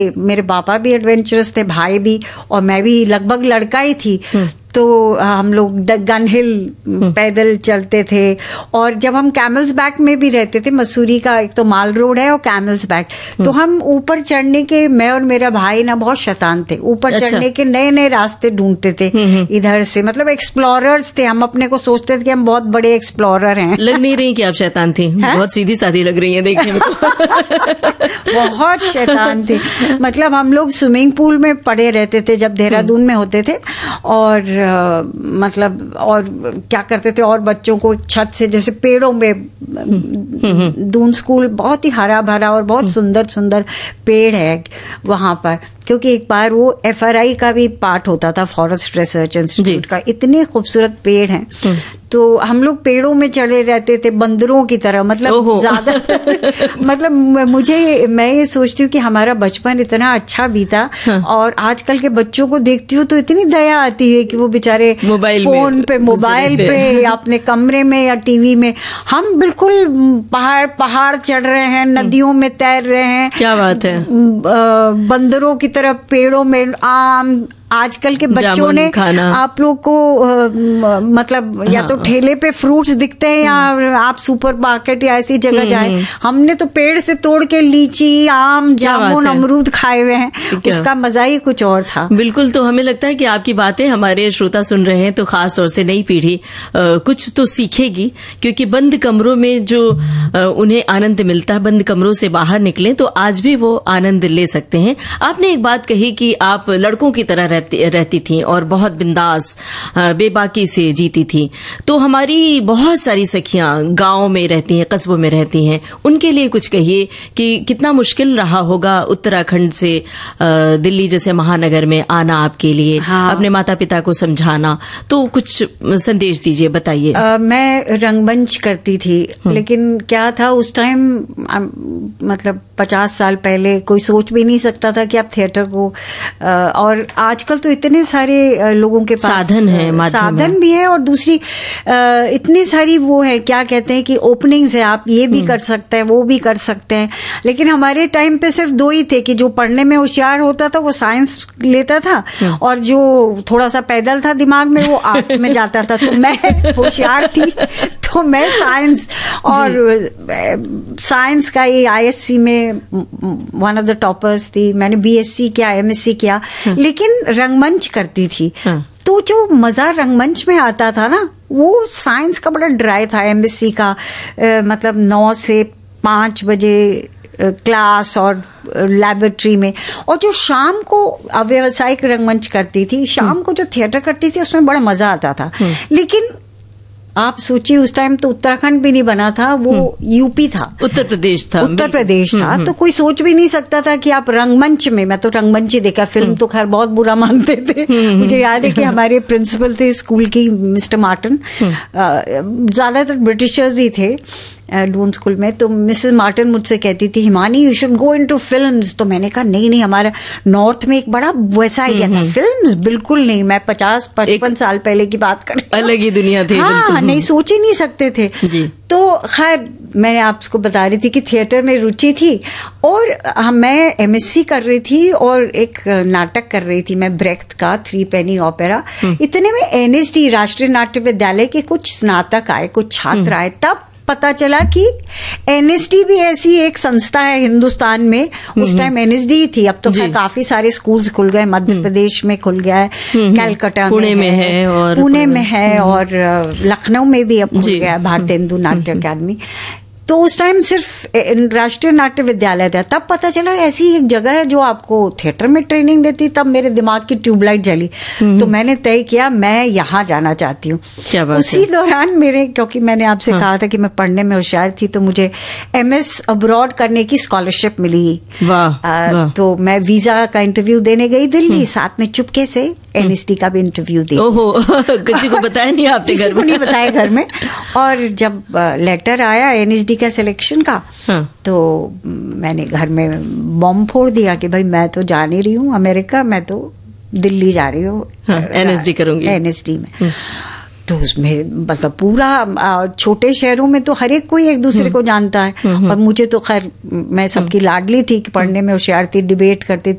मेरे पापा भी एडवेंचरस थे, भाई भी, और मैं भी लगभग लड़का ही थी। तो हम लोग गन हिल पैदल चलते थे। और जब हम कैमल्स बैक में भी रहते थे, मसूरी का एक तो माल रोड है और कैमल्स बैक, तो हम ऊपर चढ़ने के, मैं और मेरा भाई ना बहुत शैतान थे, ऊपर चढ़ने के नए नए रास्ते ढूंढते थे इधर से। मतलब एक्सप्लोरर्स थे हम, अपने को सोचते थे कि हम बहुत बड़े एक्सप्लोरर हैं। लग नहीं रही कि आप शैतान थी, बहुत सीधी सादी लग रही है देखने में। बहुत शैतान थे। मतलब हम लोग स्विमिंग पूल में पड़े रहते थे जब देहरादून में होते थे, और मतलब और क्या करते थे, और बच्चों को छत से, जैसे पेड़ों में, दून स्कूल बहुत ही हरा भरा और बहुत सुंदर सुंदर पेड़ है वहां पर, क्योंकि एक बार वो FRI का भी पार्ट होता था, फॉरेस्ट रिसर्च इंस्टीट्यूट का। इतने खूबसूरत पेड़ हैं, तो हम लोग पेड़ों में चढ़े रहते थे बंदरों की तरह। मतलब ज्यादातर मतलब मैं ये सोचती हूँ कि हमारा बचपन इतना अच्छा बीता। और आजकल के बच्चों को देखती हूँ तो इतनी दया आती है कि वो बेचारे फोन पे, मोबाइल पे, या अपने कमरे में या टीवी में। हम बिल्कुल पहाड़ चढ़ रहे हैं, नदियों में तैर रहे हैं। क्या बात है। बंदरों की तरह पेड़ों में, आम, आजकल के बच्चों ने आप लोग को मतलब या तो ठेले पे फ्रूट्स दिखते हैं, या आप सुपर मार्केट या ऐसी जगह जाए, हमने तो पेड़ से तोड़ के लीची, आम, जामुन, अमरूद खाए हुए हैं। उसका मजा ही कुछ और था। बिल्कुल। तो हमें लगता है कि आपकी बातें हमारे श्रोता सुन रहे हैं तो खास तौर से नई पीढ़ी कुछ तो सीखेगी, क्योंकि बंद कमरों में जो उन्हें आनंद मिलता है, बंद कमरों से बाहर निकले तो आज भी वो आनंद ले सकते हैं। आपने एक बात कही कि आप लड़कों की तरह रहती थी और बहुत बिंदास, बेबाकी से जीती थी। तो हमारी बहुत सारी सखियां गांव में रहती हैं, कस्बों में रहती हैं, उनके लिए कुछ कहिए कि कितना मुश्किल रहा होगा उत्तराखंड से दिल्ली जैसे महानगर में आना आपके लिए। हाँ। अपने माता पिता को समझाना, तो कुछ संदेश दीजिए, बताइए। मैं रंगमंच करती थी, लेकिन क्या था उस टाइम, मतलब 50 साल पहले कोई सोच भी नहीं सकता था कि आप थिएटर को, और आजकल तो इतने सारे लोगों के पास साधन भी है, और दूसरी इतनी सारी वो है, क्या कहते हैं कि ओपनिंग्स है, आप ये भी कर सकते हैं, वो भी कर सकते हैं। लेकिन हमारे टाइम पे सिर्फ 2 ही थे कि जो पढ़ने में होशियार होता था वो साइंस लेता था, और जो थोड़ा सा पैदल था दिमाग में वो आर्ट्स में जाता था। तो मैं होशियार थी तो मैं साइंस, और साइंस का ये ISC में वन ऑफ द टॉपर्स थी। मैंने BSc किया, MSc किया, लेकिन रंगमंच करती थी। तो जो मजा रंगमंच में आता था ना, वो साइंस का बड़ा ड्राई था। MSc का मतलब 9 से 5 बजे क्लास और लैबोरेटरी में, और जो शाम को व्यावसायिक रंगमंच करती थी, शाम को जो थिएटर करती थी, उसमें बड़ा मजा आता था। लेकिन आप सोचिए उस टाइम तो उत्तराखंड भी नहीं बना था, वो UP था, उत्तर प्रदेश था। तो कोई सोच भी नहीं सकता था कि आप रंगमंच में, मैं तो रंगमंच ही देखा, फिल्म तो खैर बहुत बुरा मानते थे। मुझे याद है कि हमारे प्रिंसिपल थे स्कूल की, मिस्टर मार्टिन, ज्यादातर ब्रिटिशर्स ही थे डून स्कूल में। तो मिसेस मार्टिन मुझसे कहती थी, Himani you should go into films. तो मैंने कहा नहीं, हमारा नॉर्थ में एक बड़ा वैसा आइडिया था, फिल्म्स बिल्कुल नहीं। मैं 50-55 साल पहले की बात कर रही हूँ, अलग ही दुनिया थी। हाँ, नहीं सोच ही नहीं सकते थे जी। तो खैर मैंने आपको बता रही थी कि थिएटर में रुचि थी, और मैं MSc कर रही थी और एक नाटक कर रही थी मैं, ब्रेख्त का 3 पेनी ओपेरा। इतने में NSD राष्ट्रीय नाट्य विद्यालय के कुछ स्नातक आए, कुछ छात्र आए। तब पता चला कि NSD भी ऐसी एक संस्था है हिंदुस्तान में। उस टाइम NSD ही थी, अब तो काफी सारे स्कूल्स खुल गए, मध्य प्रदेश में खुल गया है, कलकत्ता पुणे में है, और पुणे में है, और लखनऊ में भी अब खुल गया है भारतीय हिंदू नाट्य अकादमी। तो उस टाइम सिर्फ राष्ट्रीय नाट्य विद्यालय था। तब पता चला ऐसी एक जगह है जो आपको थिएटर में ट्रेनिंग देती। तब मेरे दिमाग की ट्यूबलाइट जली, तो मैंने तय किया मैं यहाँ जाना चाहती हूँ। उसी दौरान मेरे, क्योंकि मैंने आपसे कहा था कि मैं पढ़ने में होशियार थी, तो मुझे MS अब्रॉड करने की स्कॉलरशिप मिली। वाह। तो मैं वीजा का इंटरव्यू देने गई दिल्ली, साथ में चुपके से NSD का भी इंटरव्यू दी। ओहो, किसी को बताया नहीं आपने? किसी को नहीं बताया घर में। और जब लेटर आया NSD का सिलेक्शन का, तो मैंने घर में बॉम्ब फोड़ दिया कि भाई मैं तो जा नहीं रही हूँ अमेरिका, मैं तो दिल्ली जा रही हूँ, NSD करूंगी, NSD में। तो उसमें मतलब पूरा छोटे शहरों में तो हर एक कोई एक दूसरे को जानता है। और मुझे तो खैर मैं सबकी लाडली थी कि पढ़ने में होशियार थी, डिबेट करती